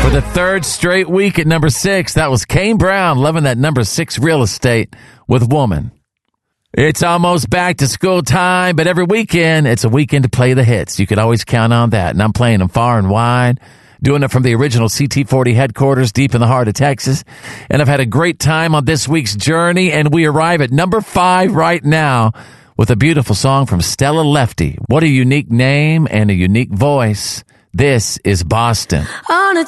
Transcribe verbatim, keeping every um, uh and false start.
For the third straight week at number six, that was Kane Brown, loving that number six real estate with Woman. It's almost back to school time, but every weekend, it's a weekend to play the hits. You can always count on that. And I'm playing them far and wide, doing it from the original C T forty headquarters deep in the heart of Texas. And I've had a great time on this week's journey, and we arrive at number five right now with a beautiful song from Stella Lefty. What a unique name and a unique voice. This is Boston. On a